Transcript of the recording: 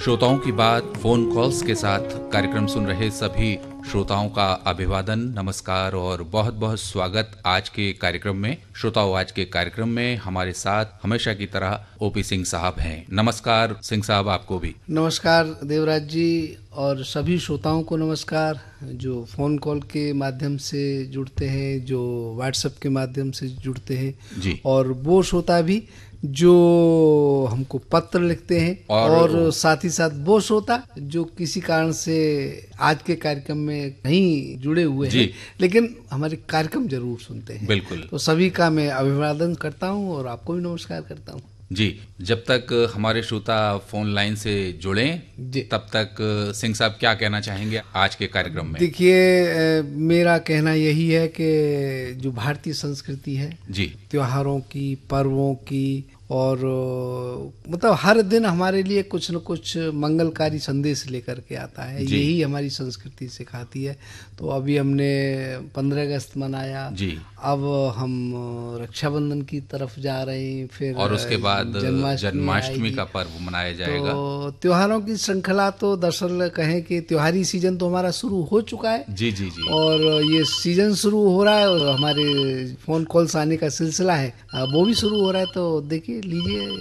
श्रोताओं की बात फोन कॉल्स के साथ कार्यक्रम सुन रहे सभी श्रोताओं का अभिवादन, नमस्कार और बहुत बहुत स्वागत आज के कार्यक्रम में। श्रोताओं, आज के कार्यक्रम में हमारे साथ हमेशा की तरह ओपी सिंह साहब हैं। नमस्कार सिंह साहब, आपको भी नमस्कार देवराज जी, और सभी श्रोताओं को नमस्कार जो फ़ोन कॉल के माध्यम से जुड़ते हैं, जो व्हाट्सएप के माध्यम से जुड़ते हैं जी, और वो श्रोता भी जो हमको पत्र लिखते हैं, और साथ ही साथ वो श्रोता जो किसी कारण से आज के कार्यक्रम में नहीं जुड़े हुए हैं लेकिन हमारे कार्यक्रम जरूर सुनते हैं। बिल्कुल। तो सभी का मैं अभिवादन करता हूँ और आपको भी नमस्कार करता हूँ। जी, जब तक हमारे श्रोता फोन लाइन से जुड़े तब तक सिंह साहब क्या कहना चाहेंगे आज के कार्यक्रम में? देखिए, मेरा कहना यही है कि जो भारतीय संस्कृति है जी, त्योहारों की, पर्वों की, और मतलब हर दिन हमारे लिए कुछ न कुछ मंगलकारी संदेश लेकर के आता है। यही हमारी संस्कृति सिखाती है। तो अभी हमने 15 अगस्त मनाया जी, अब हम रक्षाबंधन की तरफ जा रहे हैं, फिर और उसके बाद जन्माष्टमी का पर्व मनाया जाएगा। तो त्योहारों की श्रृंखला तो दरअसल कहें कि त्योहारी सीजन तो हमारा शुरू हो चुका है। जी जी जी, और ये सीजन शुरू हो रहा है और हमारे फोन कॉल्स आने का सिलसिला है वो भी शुरू हो रहा है। तो देखिए, लीजिए